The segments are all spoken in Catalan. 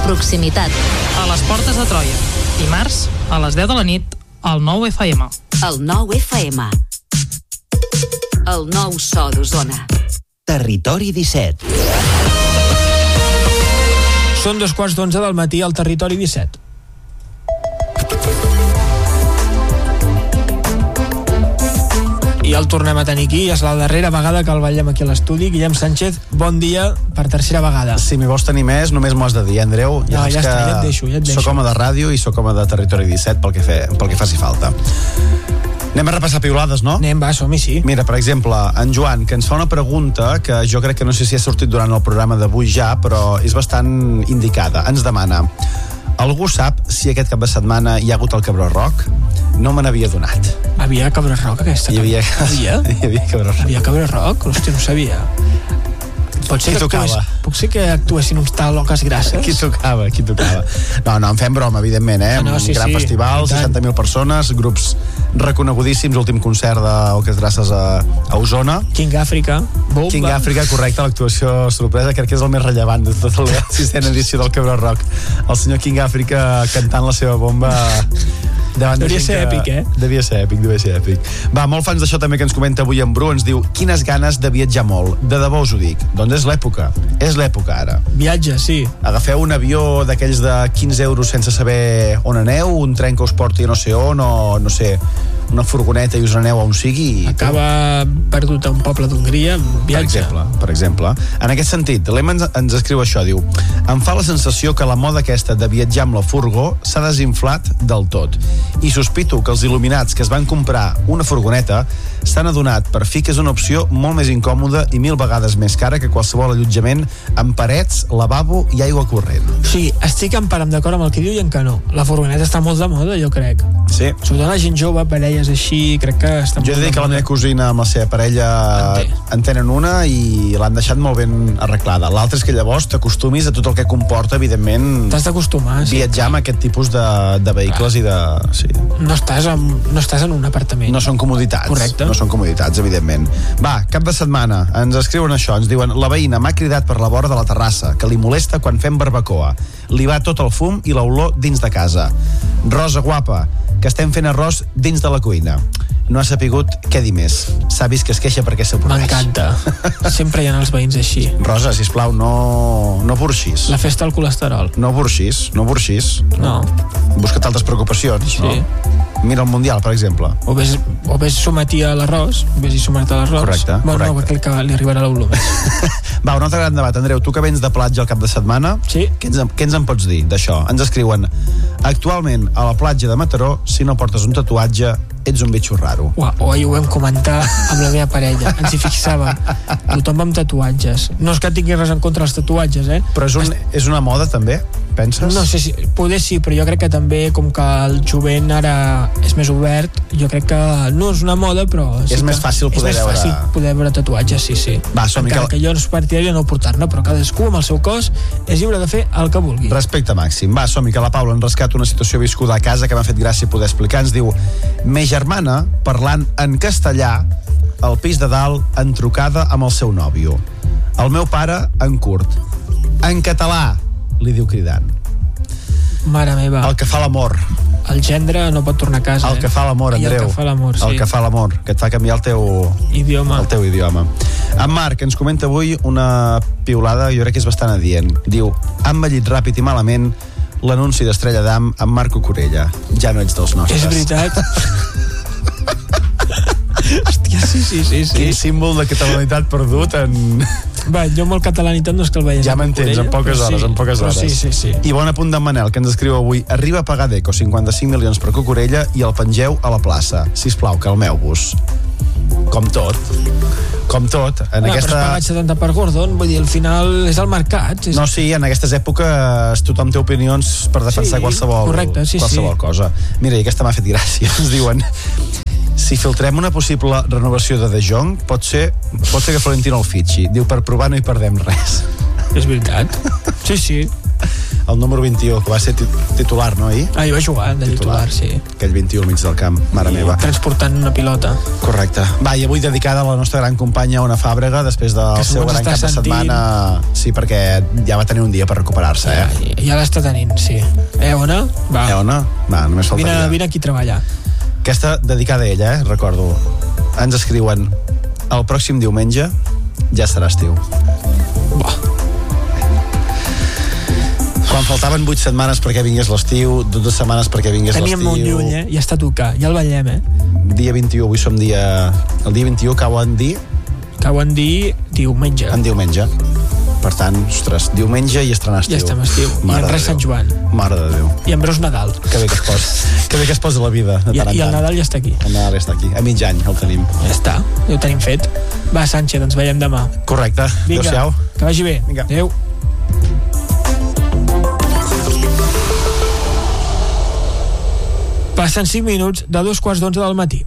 Proximitat. A les portes de Troia. Dimarts, a les 10 de la nit, al 9 FM. El 9 FM. El nou so d'Osona. Territori 17. Són 2:15 del matí al Territori 17. I el tornem a tenir aquí, és la darrera vegada que el veiem aquí a l'estudi. Guillem Sánchez, bon dia per tercera vegada. Si m'hi vols tenir més, només m'ho has de dir, Andreu. Ja està, ja et deixo. Soc home de ràdio i soc home de Territori 17 pel que faci falta. Anem a repassar piulades, no? Anem, va, som-hi, sí. Mira, per exemple, en Joan, que ens fa una pregunta que jo crec que no sé si ha sortit durant el programa d'avui ja, però és bastant indicada. Ens demana: algú sap si aquest cap de setmana hi ha hagut el Cabró Rock? No me n'havia donat. Havia Cabró Rock aquesta? Hi havia Cabró Rock. Havia Cabró Rock? Hòstia, no sabia. Pot ser puc ser que actuessin uns tal Loques Grasses? Qui tocava? No, en fem broma, evidentment, un gran festival, 60.000 persones, grups reconegudíssims, últim concert d'Oques Grasses a Osona. King Africa, bomba. King Africa, correcte, l'actuació sorpresa, crec que és el més rellevant de tota la 6ª edició del Cabró Rock. El senyor King Africa cantant la seva bomba devia ser èpic, Devia ser èpic. Va, molt fans d'això també que ens comenta avui en Bru, ens diu: quines ganes de viatjar molt, de debò us ho dic. Doncs és l'època ara. Viatge, sí. Agafeu un avió d'aquells de 15 euros sense saber on aneu, un tren que us porti no sé on, o no sé, una furgoneta i us aneu on sigui. Acaba perdut a un poble d'Hongria, viatge. Per exemple. En aquest sentit, l'Emma ens escriu això, diu: em fa la sensació que la moda aquesta de viatjar amb la furgo s'ha desinflat del tot. I sospito que els il·luminats que es van comprar una furgoneta s'han adonat per fi que és una opció molt més incòmoda i 1000 vegades més cara que qualsevol allotjament amb parets, lavabo i aigua corrent. Sí, estic en part d'acord amb el que diu i en que no. La furgoneta està molt de moda, jo crec. Sí. Sobretot la gent jove, parelles així, crec que està molt de moda. Jo he de dir que la meva cosina amb la seva parella en tenen una i l'han deixat molt ben arreglada. L'altre és que llavors t'acostumis a tot el que comporta, evidentment. T'has d'acostumar, sí. Viatjar amb aquest tipus de vehicles i de... Sí. No estàs en un apartament. No són comoditats. Correcte. No són comoditats, evidentment. Va, cap de setmana, ens escriuen això, ens diuen: la veïna m'ha cridat per la vora de la terrassa, que li molesta quan fem barbacoa. Li va tot el fum i l'olor dins de casa. Rosa guapa, que estem fent arròs dins de la cuina. No ha sapigut què dir més. S'ha vist que es queixa perquè s'avorreix. M'encanta. Sempre hi ha els veïns així. Rosa, sisplau, no burxis. La festa del colesterol. No burxis. No. Busca't altres preocupacions, sí. No? Mira el Mundial, per exemple. O ves sumar-te a l'arròs. Correcte. Bueno, crec que li arribarà l'olor més. Va, un altre gran debat. Andreu, tu que vens de platja al cap de setmana, sí. Què ens en pots dir d'això? Ens escriuen: actualment a la platja de Mataró, si no portes un tatuatge, ets un bitxo raro. Ho vam comentar amb la meva parella, ens hi fixàvem. Tothom amb tatuatges. No és que tingui res en contra dels tatuatges, Però és una moda, també? Penses? No sé si... Poder sí, però jo crec que també, com que el jovent ara és més obert, jo crec que no és una moda, però... Sí, és més fàcil poder veure... És més fàcil poder veure tatuatges, sí. Va, encara que jo no és partidari de no portar-ne, però cadascú amb el seu cos és lliure de fer el que vulgui. Respecte màxim. Va, som-hi, que la Paula ha rescat una situació viscuda a casa que m'ha fet gràcia poder explicar. Ens diu: me germana, parlant en castellà, al pis de dalt, en trucada amb el seu nòvio. El meu pare, en curt. En català, li diu cridant. Mare meva. El que fa l'amor. El gendre no pot tornar a casa. El que fa l'amor, Andreu. El que fa l'amor, sí. El que fa l'amor, que et fa canviar el teu idioma. En Marc ens comenta avui una piulada, jo crec que és bastant adient. Diu: han ballit ràpid i malament l'anunci d'Estrella d'Am amb Marco Corella. Ja no ets dels nostres. És veritat. Hòstia, sí. Quin símbol de catalanitat perdut en... Va, jo amb el catalanitat no és que el veies. Ja m'entens, en poques hores. Sí. I bon apunt d'en Manel, que ens escriu avui: arriba a pagar d'Eco 55 milions per Cucurella i el pengeu a la plaça. Sisplau, calmeu-vos. Com tot. Però has pagat 70 per Gordon, vull dir, al final és el mercat. No, sí, en aquestes èpoques tothom té opinions per defensar qualsevol cosa. Mira, i aquesta m'ha fet gràcia. Ens diuen: si filtrem una possible renovació de De Jong, pot ser que Florentino el fitxi. Diu: per provar no hi perdem res. És veritat. Sí. El número 21, que va ser titular, no, ahir? Hi va jugar de titular, sí. Aquell 21 al mig del camp, mare meva. Transportant una pilota. Correcte. Va, i avui dedicada a la nostra gran companya Ona Fàbrega, després del seu gran cap de setmana. Sí, perquè ja va tenir un dia per recuperar-se, Ja l'està tenint, sí. Ona? Va. Ona? Va, només faltaria. Vine aquí a treballar. Aquesta dedicada a ella, recordo. Ens escriuen: el pròxim diumenge ja serà estiu. Quan faltaven 8 setmanes perquè vingués l'estiu, 2 setmanes perquè vingués l'estiu... Teníem molt lluny, i està a tocar. Ja el ballem, Dia 21, avui som dia... El dia 21 cau en dir... Cau en dir diumenge. En diumenge. Per tant, ostres, diumenge i estrenar estiu. Ja estem estiu. I en res Sant Joan. Mare de Déu. I en Bros Nadal. Que bé que es posa. Que bé que es posa la vida, de tant en tant. I el Nadal ja està aquí. El Nadal ja està aquí. A mig any el tenim. Ja està, ja ho tenim fet. Va, Sánchez, ens veiem demà. Correcte. Adéu-siau. Que vagi bé. Vinga. Adéu. Passen 5 minuts de 2:15 del matí.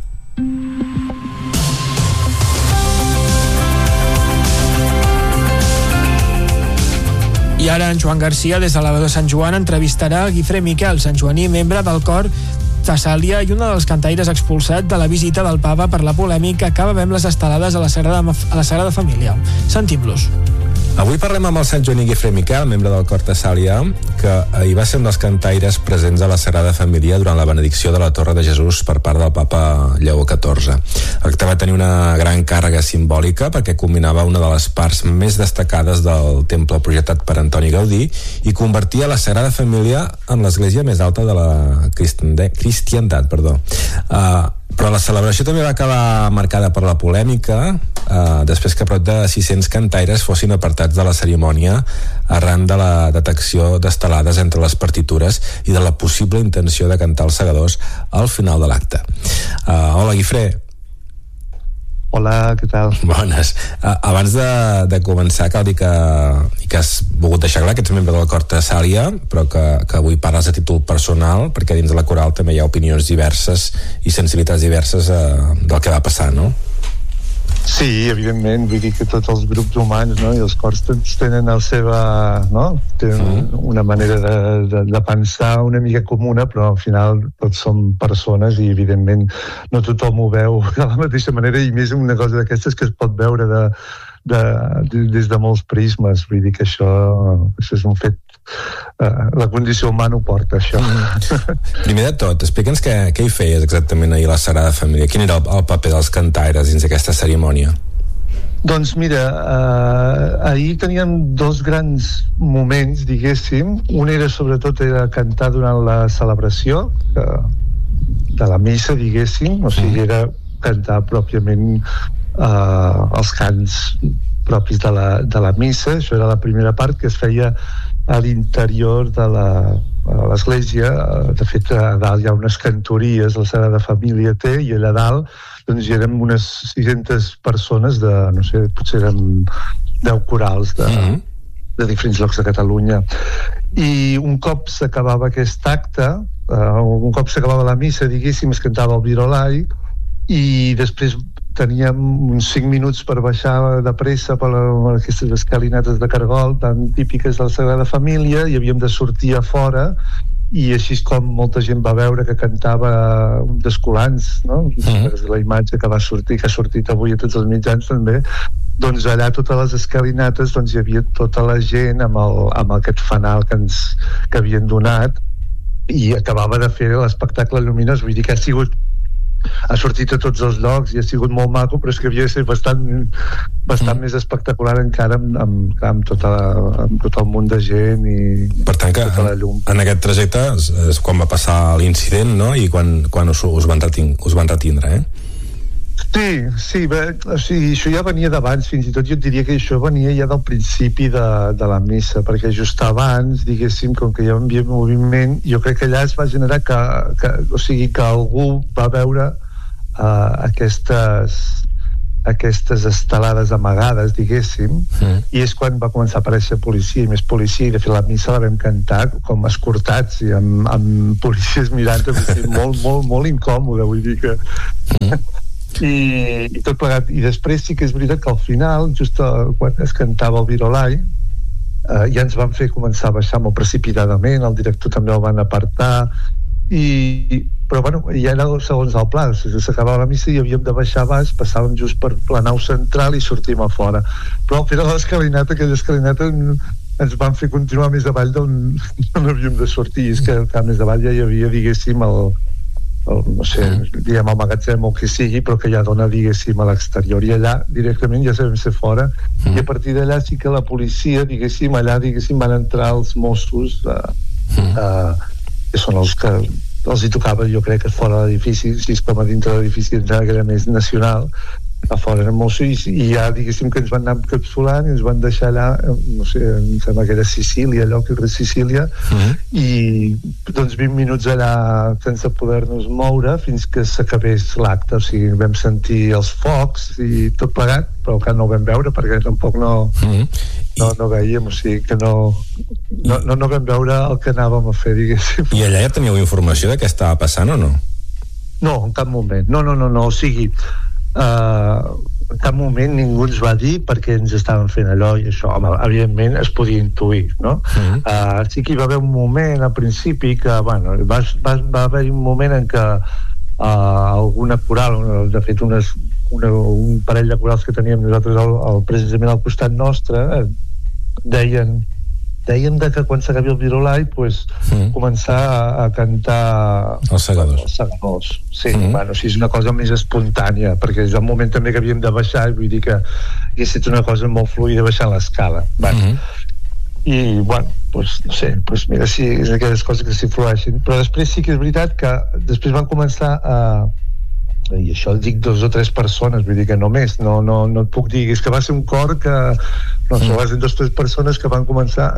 I ara en Joan Garcia, des de l'Abat de Sant Joan, entrevistarà a Guifré Miquel, santjoaní, membre del cor Tessàlia i un dels cantaires expulsat de la visita del papa per la polèmica que va haver amb les estelades a la Sagrada Família. Sentim-los. Avui parlem amb el santjoaní Guifré Miquel, membre del cor Tessàlia, que ahir va ser un dels cantaires presents a la Sagrada Família durant la benedicció de la Torre de Jesús per part del papa Lleó XIV. L'acte va tenir una gran càrrega simbòlica perquè combinava una de les parts més destacades del temple projectat per Antoni Gaudí i convertia la Sagrada Família en l'església més alta de la cristiandat. Però la celebració també va acabar marcada per la polèmica després que prop de 600 cantaires fossin apartats de la cerimònia arran de la detecció d'estelades entre les partitures i de la possible intenció de cantar els segadors al final de l'acte. Hola, Guifré. Hola, què tal? Bones. Abans de començar, cal dir que has volgut deixar clar que ets membre del cor Tessàlia, però que avui parles a títol personal, perquè dins de la coral també hi ha opinions diverses i sensibilitats diverses del que va passar, no? Sí, evidentment, vull dir que tots els grups humans, no, i els cors tenen la seva, no? Tenen una manera de pensar una mica comuna, però al final tots som persones i evidentment no tothom ho veu de la mateixa manera, i més una cosa d'aquestes que es pot veure des de molts prismes. Vull dir que això és un fet, la condició humana ho porta, això. Primer de tot, explica'ns què hi feies exactament ahir a la Sagrada Família. Quin era el paper dels cantaires dins d'aquesta cerimònia? Doncs mira, ahir teníem dos grans moments, diguéssim. Un era sobretot cantar durant la celebració de la missa, diguéssim, o sigui, era cantar pròpiament els cants propis de la missa. Això era la primera part, que es feia a l'interior de l'església. De fet, a dalt hi ha unes cantories, la Sagrada Família té, i allà dalt doncs hi érem unes 600 persones de, no sé, potser eren 10 corals de diferents llocs de Catalunya. I un cop s'acabava aquest acte, un cop s'acabava la missa, diguéssim, es cantava el Virolai, i després teníem uns 5 minuts per baixar de pressa per aquestes escalinates de cargol tan típiques de la Sagrada Família, i havíem de sortir a fora, i així és com molta gent va veure que cantava un d'Escolans, no? La imatge que va sortir, que ha sortit avui a tots els mitjans també, doncs allà a totes les escalinates doncs hi havia tota la gent amb aquest fanal que havien donat, i acabava de fer l'espectacle lluminós. Vull dir que ha sortit a tots els llocs i ha sigut molt maco, però és que havia de ser bastant més espectacular encara amb tot el munt de gent i per tant que tota la llum. En aquest trajecte és quan va passar l'incident, no? I quan us van retindre, Sí, o sigui, això ja venia d'abans, fins i tot jo et diria que això venia ja del principi de la missa, perquè just abans, diguéssim, com que hi havia moviment, jo crec que allà es va generar que algú va veure aquestes estelades amagades, diguéssim, i és quan va començar a aparèixer policia, i més policia, i de fet la missa la vam cantar com escortats i amb policies mirant, molt, molt, molt incòmode, vull dir que... I tot plegat. I després sí que és veritat que al final, just quan es cantava el Virolai, ja ens van fer començar a baixar molt precipitadament, el director també el van apartar, però bueno, ja era segons el pla, s'acabava la missa i havíem de baixar baix, passàvem just per la nau central i sortim a fora. Però al final l'escalinata, aquella escalinata, ens van fer continuar més avall d'on havíem de sortir. És que més avall ja hi havia, diguéssim, no sé, diguem el magatzem o que sigui, però que ja dona, diguéssim, a l'exterior, i allà directament ja sabem ser fora, i a partir d'allà sí que la policia, diguéssim, allà, diguéssim, van entrar els Mossos, que són els que els hi tocava, jo crec que fora de l'edifici, si és com a dintre de l'edifici que era més nacional, a fora eren Mossos, i ja, diguéssim, que ens van anar encapsulant i ens van deixar allà, no sé, em sembla que era Sicília, allò que era Sicília, i doncs 20 minuts allà sense poder-nos moure fins que s'acabés l'acte. O sigui, vam sentir els focs i tot plegat, però que no ho vam veure perquè tampoc no veiem, o sigui que no vam veure el que anàvem a fer, diguéssim. I allà ja teníeu informació de què estava passant o no? No, en cap moment. No, o sigui, en cap moment ningú ens va dir perquè ens estaven fent allò, i això, home, evidentment es podia intuir, no? Sí que hi va haver un moment al principi que, bueno, va haver un moment en què alguna coral, de fet un parell de corals que teníem nosaltres precisament al costat nostre, deien que quan s'acabi el Virolai començar a cantar els segadors. Sí, bueno, sí, és una cosa més espontània, perquè és el moment també que havíem de baixar, vull dir que ha estat una cosa molt fluida baixar l'escala. I, bueno, no sé, mira, sí, és aquelles coses que s'hi flueixen, però després sí que és veritat que després van començar i això el dic 2 o 3 persones, vull dir que no més, no et puc dir, és que va ser un cor que va ser 2 o 3 persones que van començar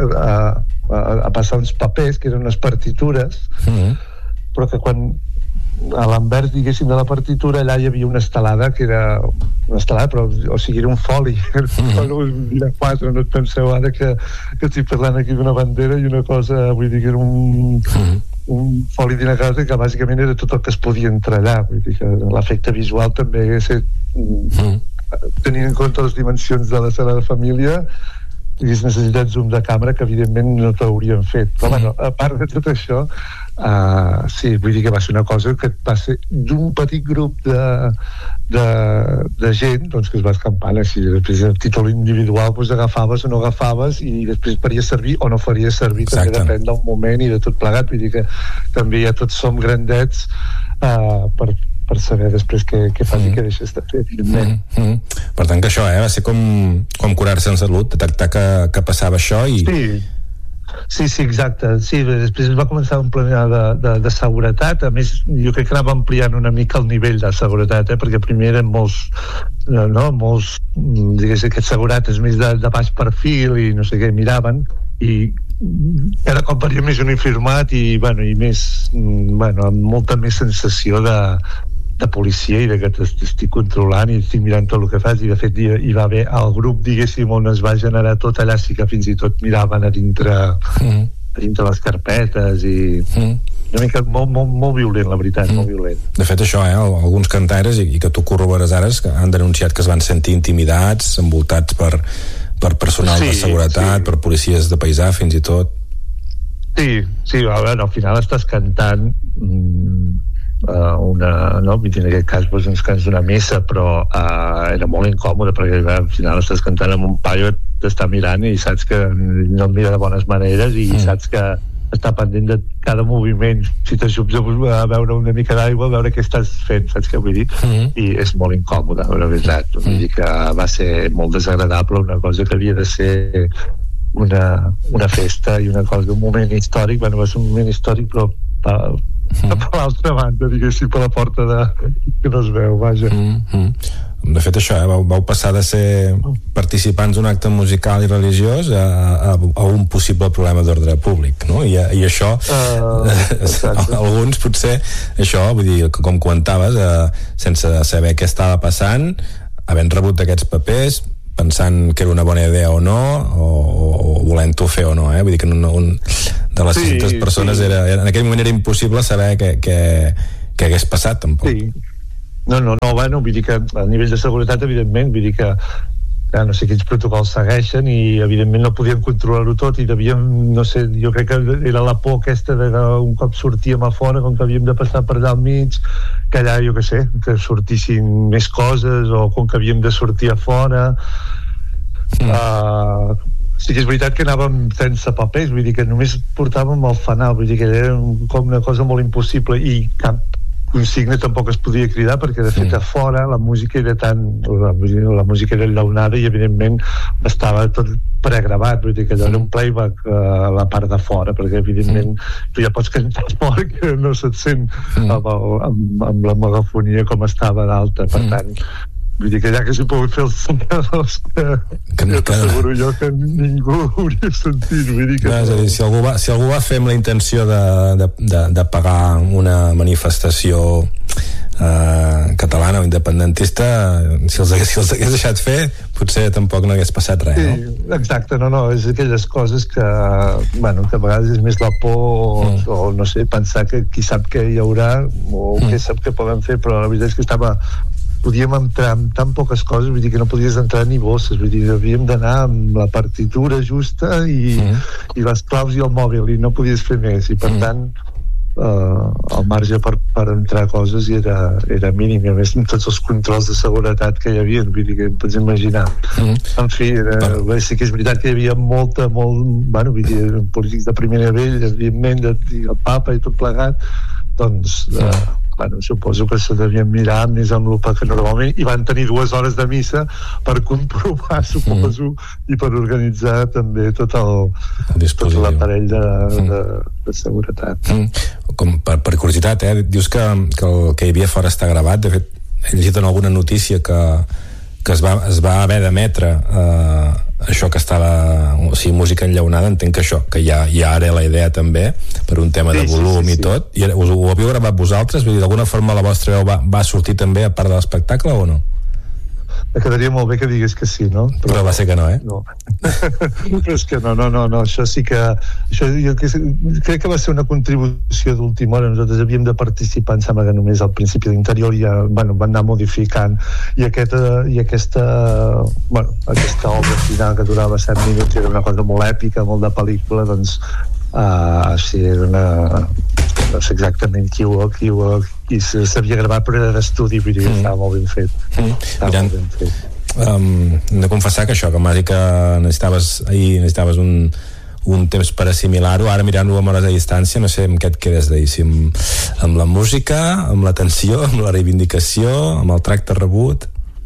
a passar uns papers que eren unes partitures, però que quan a l'envers, diguéssim, de la partitura, allà hi havia una estelada que era una estelada, però, o sigui, era un foli, era 4, no et penseu ara que estic parlant aquí d'una bandera i una cosa, vull dir que era un foli d'una casa que bàsicament era tot el que es podia entrar allà, vull dir que l'efecte visual també hagués tenint en compte les dimensions de la Sagrada Família hagués necessitat zoom de càmera que evidentment no t'haurien fet, però bueno, a part de tot això sí, vull dir que va ser una cosa que va ser d'un petit grup de gent doncs, que es va escampant així, després a títol individual agafaves o no agafaves i després faria servir o no faria servir. Exacte. També depèn del moment i de tot plegat, vull dir que també ja tots som grandets per saber després què fas i què deixes de fer, evidentment. Per tant que això va ser com curar-se en salut, detectar que passava això i... Sí, exacte. Sí, després es va començar un pla de seguretat. A més, jo crec que anava ampliant una mica el nivell de seguretat, perquè primer eren molts, digués, aquests segurates més de baix perfil i no sé què, miraven, i cada cop varia més uniformat i més, amb molta més sensació de policia i de que t'estic controlant i estic mirant tot el que fas, i de fet hi va haver el grup, diguéssim, on es va generar tot allà, sí que fins i tot miraven a dintre les carpetes i una mica molt violent, la veritat, molt violent. De fet això, alguns cantaires, i que tu corrobores ara, que han denunciat que es van sentir intimidats, envoltats per personal de seguretat, per policies de paisà fins i tot. Sí, a veure, al final estàs cantant en aquest cas uns cants d'una missa, però era molt incòmode perquè al final estàs cantant amb un paio que t'està mirant i saps que no et mira de bones maneres i saps que està pendent de cada moviment. Si t'ajups a veure una mica d'aigua, a veure què estàs fent, saps què vull dir? I és molt incòmode, la veritat. Vull dir que va ser molt desagradable, una cosa que havia de ser una festa i una cosa, un moment històric. Va ser un moment històric, però per l'altra banda, diguéssim, per la porta que no es veu, vaja. De fet això, vau passar de ser participants d'un acte musical i religiós a un possible problema d'ordre públic, no? I això alguns potser això, vull dir, com comentaves, sense saber què estava passant, havent rebut aquests papers, pensant que era una bona idea o no, o volent-ho fer o no, vull dir que de les 600 persones en aquell moment era impossible saber què hagués passat, tampoc. Sí. No, vull dir que a nivell de seguretat, evidentment, vull dir que no sé quins protocols segueixen i evidentment no podíem controlar-ho tot i devíem, no sé, jo crec que era la por aquesta de que un cop sortíem a fora, com que havíem de passar per allà al mig, que allà, jo què sé, que sortissin més coses, o com que havíem de sortir a fora. sí que és veritat que anàvem sense papers, vull dir que només portàvem el fanal, vull dir que era com una cosa molt impossible i cap consigna tampoc es podia cridar perquè de fet a fora la música era la música era enllaunada i evidentment estava tot pregravat, vull dir que allò era un playback a la part de fora, perquè evidentment tu ja pots cantar fort que no se't sent amb la megafonia com estava d'alta, per tant vull dir que ja que s'hi pogut fer els senyals que t'asseguro jo que ningú hauria sentit, vull dir que és a dir, si algú va fer amb la intenció de pagar una manifestació catalana o independentista, si els hagués deixat fer potser tampoc no hagués passat res, no? Sí, exacte, no, és aquelles coses que bueno, que a vegades és més la por o no sé, pensar que qui sap què hi haurà o què sap què podem fer, però la veritat és que podíem entrar amb tan poques coses, vull dir que no podies entrar ni bosses, vull dir, havíem d'anar amb la partitura justa i les claus i el mòbil i no podies fer més i per tant el marge per entrar coses era mínim, i a més amb tots els controls de seguretat que hi havia, vull dir que em pots imaginar. En fi, sí que és veritat que hi havia molt, bueno, vull dir, polítics de primer nivell, evidentment, el papa i tot plegat, doncs bueno, suposo que se devien mirar més amb lupa que normalment i van tenir 2 hores de missa per comprovar, suposo, i per organitzar també tot l'aparell de seguretat. Com per curiositat, dius que el que hi havia fora està gravat. De fet, he llegit en alguna notícia que es va haver d'emetre això que estava, o sigui, música enllaunada. Entenc que això, que ja ara la idea també, per un tema de volum i tot, i ho havíeu gravat vosaltres? Vull dir, d'alguna forma la vostra veu va sortir també a part de l'espectacle o no? Me quedaria molt bé que digués que sí, no? Però va ser que no, No. Però és que no, això sí que jo crec que va ser una contribució d'última hora. Nosaltres havíem de participar, em sembla que només al principi d'interior ja van anar modificant i aquesta obra final que durava 7 minuts era una cosa molt èpica, molt de pel·lícula, doncs sí, era no sé exactament qui s'havia gravat, però era d'estudi, vull dir que estava molt ben fet. Hem de confessar que això, que m'ha dit que necessitaves un temps per assimilar-ho, ara mirant-ho amb hores de distància, no sé amb què et quedes d'ahir, amb la música, amb la tensió, amb la reivindicació, amb el tracte rebut?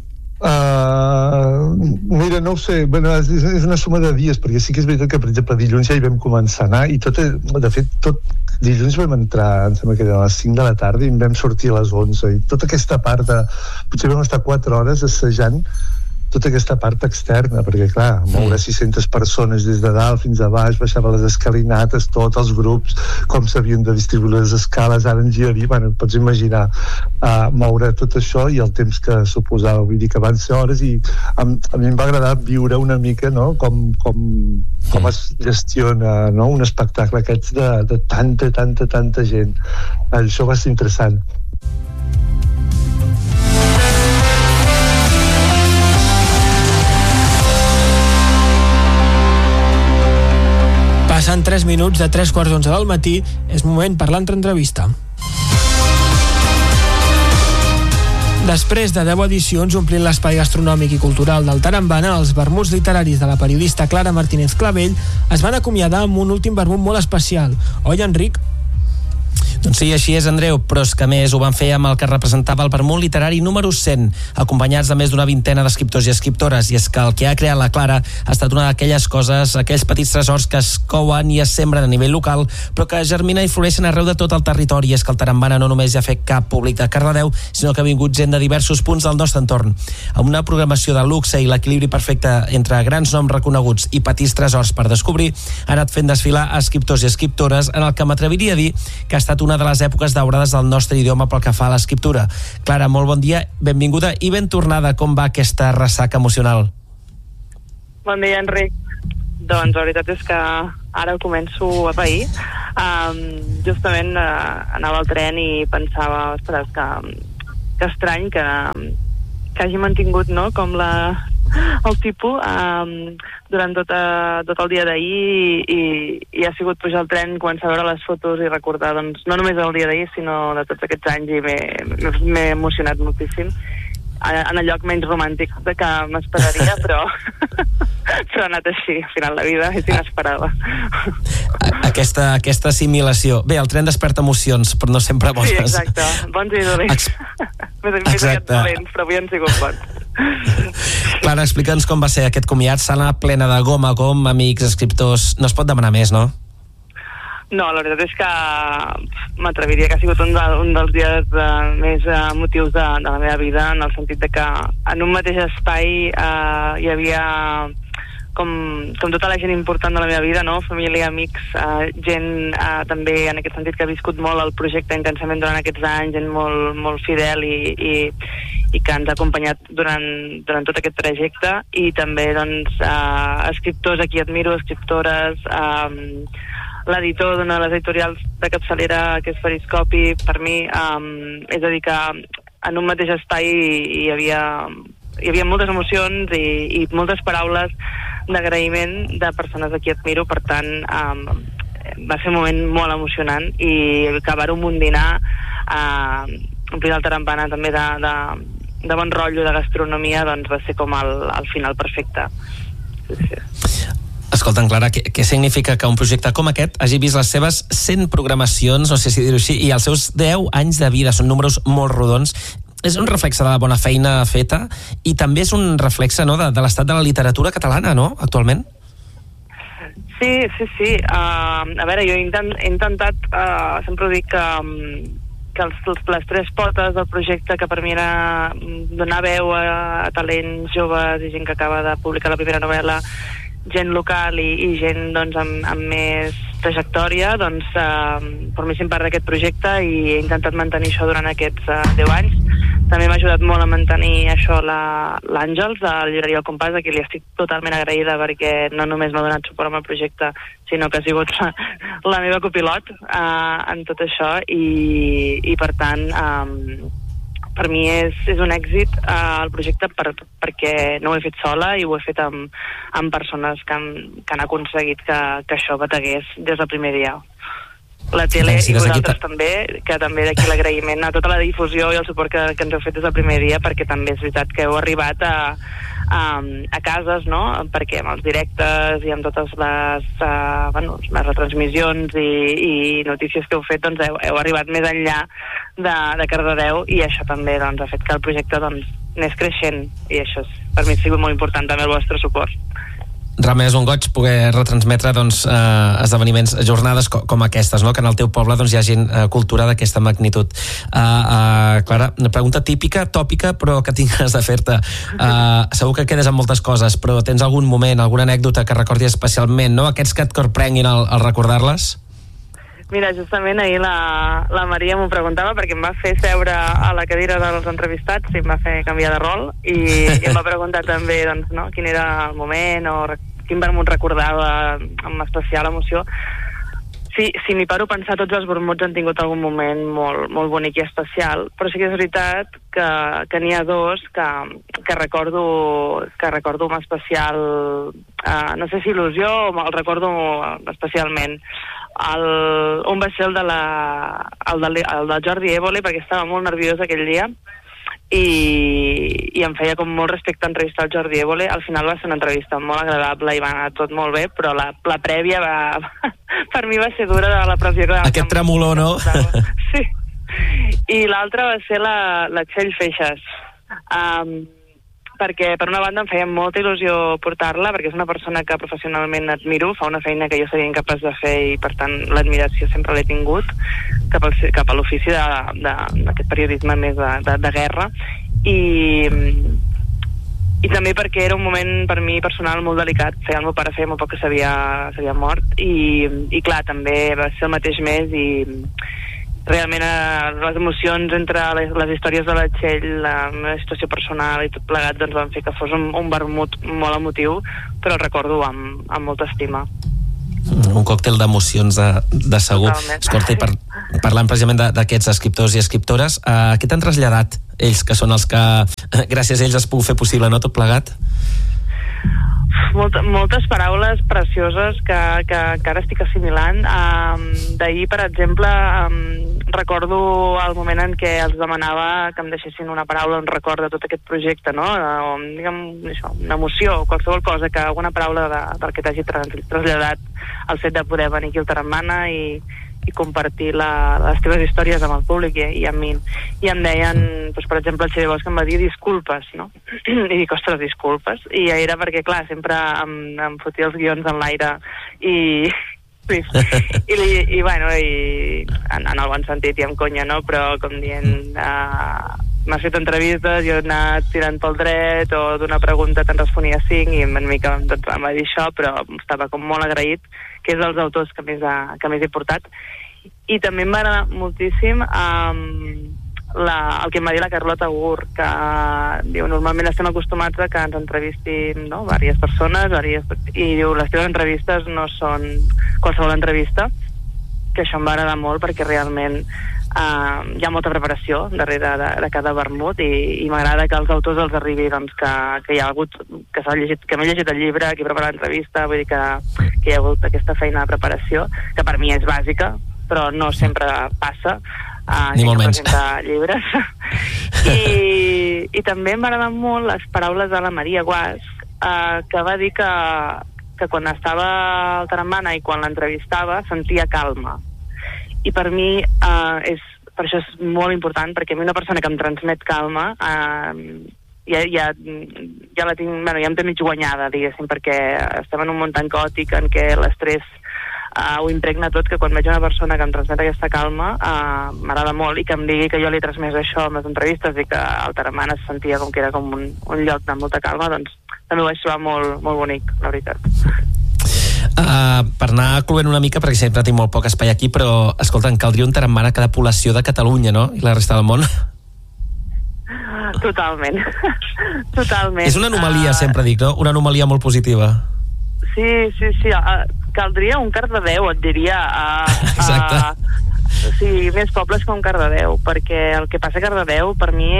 Mira, no ho sé, bueno, és una suma de dies, perquè sí que és veritat que per exemple dilluns ja hi vam començar a anar i de fet tot dilluns vam entrar, em sembla que era a les 5 de la tarda i en vam sortir a les 11 i tota aquesta part potser vam estar 4 hores assajant tota aquesta part externa, perquè clar, moure 600 persones des de dalt fins a baix, baixava les escalinates, tots els grups, com s'havien de distribuir les escales, ara en giradí, bueno, pots imaginar moure tot això i el temps que suposava, vull dir que van ser hores i a mi em va agradar viure una mica, no?, com es gestiona, no?, un espectacle aquests de tanta gent. Això va ser interessant. Passant 3 minuts de 3:15 del matí, és moment per l'entrevista. Després de 10 edicions omplint l'espai gastronòmic i cultural del Tarambana, els vermuts literaris de la periodista Clara Martínez Clavell es van acomiadar amb un últim vermut molt especial. Oi, Enric? Doncs sí, així és, Andreu, però és que més ho van fer amb el que representava el vermut literari número 100, acompanyats de més d'una vintena d'escriptors i escriptores, i és que el que ha creat la Clara ha estat una d'aquelles coses, aquells petits tresors que es couen i es sembren a nivell local, però que germinen i floreixen arreu de tot el territori. És que el Tarambana no només ja ha fet cap públic de Cardedeu, sinó que ha vingut gent de diversos punts del nostre entorn. Amb una programació de luxe i l'equilibri perfecte entre grans noms reconeguts i petits tresors per descobrir, ha anat fent desfilar escriptors i escriptores en el que m'atreviria a dir que ha estat una de les èpoques daurades del nostre idioma pel que fa a l'escriptura. Clara, molt bon dia, benvinguda i ben tornada. Com va aquesta ressaca emocional? Bon dia, Enric. Doncs la veritat és que ara ho començo a pair. Justament anava al tren i pensava, ostres, que estrany que hagi mantingut, no?, com el tipus durant tot el dia d'ahir i ha sigut pujar al tren, començar a veure les fotos i recordar, doncs, no només el dia d'ahir sinó de tots aquests anys, i m'he emocionat moltíssim. en el lloc menys romàntic que m'esperaria, però ha anat així, al final la vida és inesperada. Aquesta assimilació. Bé, el tren desperta emocions, però no sempre bones. Sí, exacte, bons i dolents. Més aviat dolents, però avui han sigut bons. Clara, explica'ns com va ser aquest comiat, sala plena de gom a gom, amics, escriptors, no es pot demanar més, no? No, la veritat és que m'atreviria que ha sigut un dels dies més emotius de la meva vida, en el sentit de que en un mateix espai hi havia com tota la gent important de la meva vida, no? Família, amics, gent també en aquest sentit que ha viscut molt el projecte intensament durant aquests anys, gent molt fidel i que ens ha acompanyat durant tot aquest trajecte, i també doncs escriptors a qui admiro, escriptores, l'editor d'una de les editorials de capçalera, que és Periscopi, per mi, és a dir que en un mateix espai hi havia moltes emocions i moltes paraules d'agraïment de persones a qui admiro, per tant va ser un moment molt emocionant, i acabar-ho amb un dinar omplir el tarampana també de bon rotllo, de gastronomia, doncs va ser com el final perfecte. Sí. Escolta'm, Clara, què significa que un projecte com aquest hagi vist les seves 100 programacions, no sé si dir-ho així, i els seus 10 anys de vida? Són números molt rodons. És un reflexe de la bona feina feta i també és un reflexe, no, de l'estat de la literatura catalana, no?, actualment? Sí. A veure, jo he intentat, sempre ho dic, que les tres potes del projecte, que per mi era donar veu a talents joves i gent que acaba de publicar la primera novel·la, gent local i gent doncs, amb més trajectòria, doncs formessin part d'aquest projecte, i he intentat mantenir això durant aquests 10 anys. També m'ha ajudat molt a mantenir això l'Àngels, de la llibreria El Compàs, a qui li estic totalment agraïda, perquè no només m'ha donat suport amb el projecte, sinó que ha sigut la meva copilot en tot això, i per tant per mi és un èxit el projecte, perquè no ho he fet sola i ho he fet amb persones que han aconseguit que això bategués des del primer dia. La tele i vosaltres també, que també d'aquí l'agraïment a tota la difusió i el suport que ens heu fet des del primer dia, perquè també és veritat que heu arribat a cases, no? Perquè amb els directes i amb totes les retransmissions i notícies que heu fet, doncs heu arribat més enllà de Cardedeu, i això també doncs, ha fet que el projecte doncs, anés creixent, i això per mi ha sigut molt important, també el vostre suport. Realment és un goig poder retransmetre doncs, esdeveniments, jornades com aquestes, no? Que en el teu poble doncs, hi hagi cultura d'aquesta magnitud. Clara, una pregunta típica, tòpica, però que tingues de fer-te. Segur que quedes amb moltes coses, però tens algun moment, alguna anècdota que recordis especialment, no? Aquests que et corprenguin al recordar-les? Mira, justament ahir la Maria m'ho preguntava, perquè em va fer seure a la cadira dels entrevistats i em va fer canviar de rol, i em va preguntar també doncs, no, quin era el moment o quin vermut recordava amb especial emoció. Si m'hi paro a pensar, tots els vermuts han tingut algun moment molt bonic i especial, però sí que és veritat que n'hi ha dos que recordo amb especial, no sé si il·lusió, o el recordo especialment. Un va ser el del Jordi Évole, perquè estava molt nerviós aquell dia i em feia com molt respecte entrevistar el Jordi Évole. Al final va ser una entrevista molt agradable i va anar tot molt bé, però la prèvia per mi va ser dura, de la pressió que... Aquest tremolor, no? Sí. I l'altra va ser la Txell Feixas, perquè per una banda em feia molta il·lusió portar-la, perquè és una persona que professionalment admiro, fa una feina que jo seria incapaç de fer, i per tant l'admiració sempre l'he tingut cap a l'ofici d'aquest periodisme més de guerra, i també perquè era un moment per mi personal molt delicat. El meu pare feia molt poc que s'havia mort, i clar, també va ser el mateix mes, i realment les emocions entre les històries de la Txell, la meva situació personal i tot plegat, doncs van fer que fos un vermut molt emotiu, però el recordo amb molta estima. Un còctel d'emocions de segur. Escolta, i parlant precisament d'aquests escriptors i escriptores, què t'han traslladat ells, que són els que gràcies a ells es pugui fer possible, no, tot plegat? Moltes paraules precioses que ara estic assimilant. D'ahir, per exemple, recordo el moment en què els demanava que em deixessin una paraula, un record de tot aquest projecte, no? O, diguem, això, una emoció, qualsevol cosa, que alguna paraula del que t'hagi traslladat el fet de poder venir aquí al Tarambana i compartir les teves històries amb el públic i amb mi. I em deien, doncs, per exemple, el Xavier Bosch em va dir disculpes, no? I dic, ostres, disculpes. I era perquè, clar, sempre em fotia els guions en l'aire i bueno, en el bon sentit i amb conya, no? Però com dient, m'has fet entrevistes, jo he anat tirant pel dret o d'una pregunta te'n responia 5 i una mica doncs, em va dir això, però estava com molt agraït, que és dels autors que més he portat. I també em va agradar moltíssim el que em va dir la Carlota Gur, que diu, normalment estem acostumats a que ens entrevistin, no?, diverses persones, i diu, les teves entrevistes no són qualsevol entrevista, que això em va agradar molt perquè realment hi ha molta preparació darrere de cada vermut i m'agrada que als autors els arribi doncs, que hi ha hagut, que m'he llegit el llibre, que he preparat l'entrevista, vull dir que hi ha hagut aquesta feina de preparació, que per mi és bàsica, però no sempre passa, ni molt menys. Presenta llibres. I també m'agraden molt les paraules de la Maria Guasch, que va dir que quan estava al Tarambana i quan l'entrevistava sentia calma. I per mi per això és molt important, perquè a mi una persona que em transmet calma ja la tinc, bueno, ja em té mig guanyada, diguéssim, perquè estem en un món tan caòtic en què l'estrès ho impregna tot, que quan veig una persona que em transmet aquesta calma m'agrada molt, i que em digui que jo li he transmès això amb les entrevistes i que el Tarambana es sentia com que era com un lloc de molta calma, doncs també ho vaig trobar molt, molt bonic, la veritat. Per anar cloent una mica, perquè sempre tinc molt poc espai aquí, però, escolta, en caldria un Tarambana a cada població de Catalunya, no? I la resta del món. Totalment. Totalment. És una anomalia, sempre dic, no? Una anomalia molt positiva. Sí. Caldria un Cardedeu, et diria. Exacte. Sí, més pobles que un Cardedeu, perquè el que passa a Cardedeu, per mi,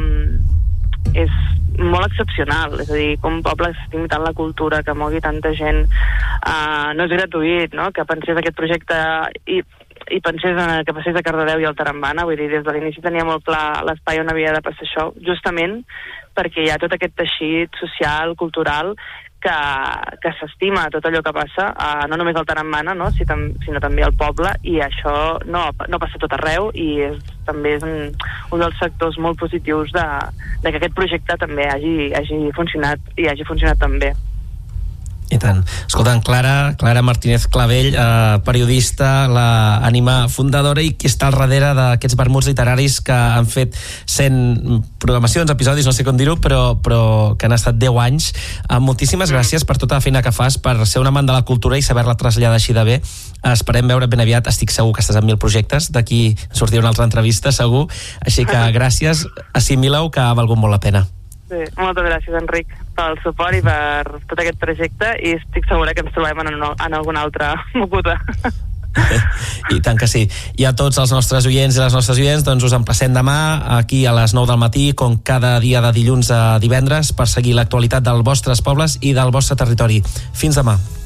és molt excepcional, és a dir, com un poble que s'estigui tant la cultura, que mogui tanta gent, no és gratuït, no?, que pensés aquest projecte i pensés que passés a Cardedeu i al Tarambana, vull dir, des de l'inici tenia molt clar l'espai on havia de passar això, justament perquè hi ha tot aquest teixit social, cultural, que s'estima tot allò que passa, no només al Tarambana, no?, sinó també al poble, i això no passa tot arreu, i també és un dels sectors molt positius de que aquest projecte també hagi funcionat i hagi funcionat tan bé. I tant. Escolta, en Clara Martínez Clavell, periodista, l'ànima fundadora i qui està al darrere d'aquests vermuts literaris que han fet 100 programacions, episodis, no sé com dir-ho, però que han estat 10 anys. Moltíssimes gràcies per tota la feina que fas, per ser un amant de la cultura i saber-la traslladar així de bé. Esperem veure ben aviat, estic segur que estàs en 1000 projectes, d'aquí sortirà una altra entrevista, segur. Així que gràcies, assimila-ho, que ha valgut molt la pena. Sí, moltes gràcies, Enric, pel suport i per tot aquest projecte, i estic segura que ens trobem en alguna altra moguda. I tant que sí. I a tots els nostres oients i les nostres oients, doncs us emplacem demà aquí a les 9 del matí, com cada dia de dilluns a divendres, per seguir l'actualitat dels vostres pobles i del vostre territori. Fins demà.